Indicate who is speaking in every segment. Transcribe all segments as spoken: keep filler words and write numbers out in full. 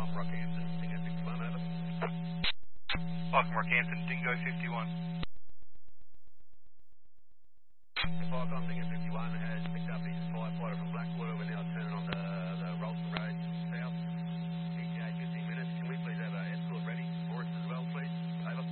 Speaker 1: I'm Rockhampton, Dingo fifty-one, over.
Speaker 2: Pike and Rockhampton, Dingo fifty-one.
Speaker 1: Pike on Dingo fifty-one has picked up his firefighter from Blackwater. We're now turning on the, the Rolston Road south. E T A fifteen minutes. Can we please have an escort ready for us as well, please? Over.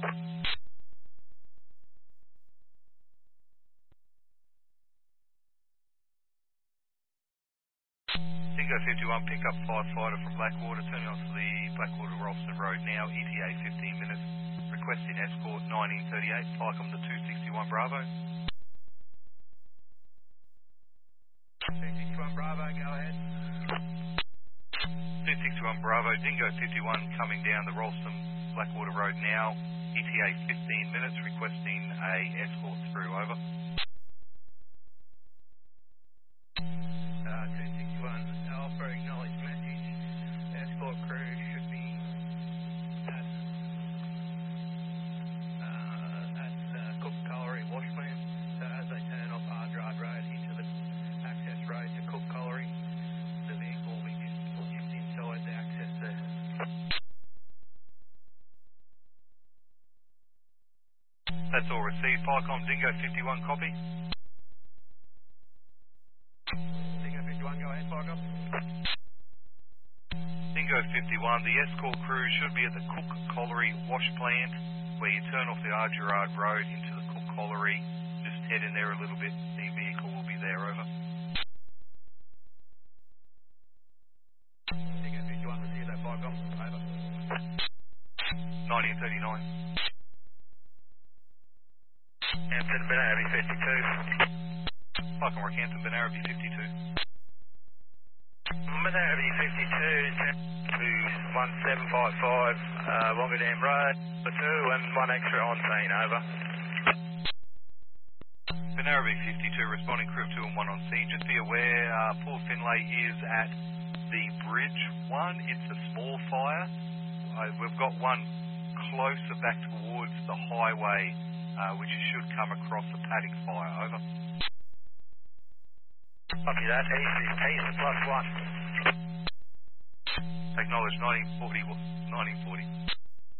Speaker 2: Dingo fifty-one, pick up firefighter from Blackwater, turning onto the Blackwater Rolston Road now, E T A fifteen minutes, requesting escort nineteen thirty-eight, Pike on the two sixty-one Bravo.
Speaker 1: two sixty-one Bravo, go ahead.
Speaker 2: two sixty-one Bravo, Dingo fifty-one coming down the Rolston Blackwater Road now, E T A fifteen minutes, requesting a escort through, over.
Speaker 1: Uh, two sixty-one Alpha, acknowledge message. Escort crew should be at, uh, at uh, Cook Colliery Wash Plant. So as they turn off Ardrad Road into the access road to Cook Colliery, the vehicle will be just, will just inside the access there.
Speaker 2: That's all received. Pike on Dingo fifty-one, copy.
Speaker 1: Dingo fifty-one, go ahead, Pike up.
Speaker 2: Dingo fifty-one, the escort crew should be at the Cook Colliery Wash Plant, where you turn off the Ardrad Road into the Cook Colliery. Just head in there a little bit. The vehicle will be there, over.
Speaker 1: Dingo fifty-one, receive that, Pike up. Over.
Speaker 2: nineteen thirty-nine.
Speaker 1: Hampton, Benarabi fifty-two.
Speaker 2: Pike and Rockhampton, Benarabi fifty-two.
Speaker 1: Benarabi fifty-two, to one seven five five, uh, Wonga Dam Road, for two, and one extra on scene, over.
Speaker 2: Benarabi fifty-two, responding crew of two and one on scene. Just be aware, uh, Paul Finlay is at the bridge one. It's a small fire. Uh, we've got one closer back towards the highway, uh, which should come across the paddock fire, over.
Speaker 1: Copy that, east is east plus one.
Speaker 2: Acknowledge nineteen forty, nineteen forty.